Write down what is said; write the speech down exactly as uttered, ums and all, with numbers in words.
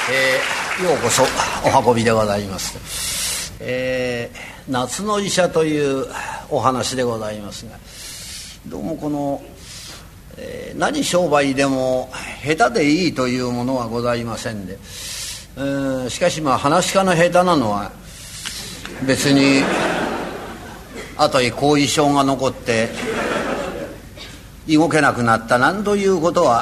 えー、ようこそお運びでございます、えー、夏の医者というお話でございますが、どうもこの、えー、何商売でも下手でいいというものはございませんで、えー、しかしまあ話し家の下手なのは別に後に後遺症が残って動けなくなったなんということは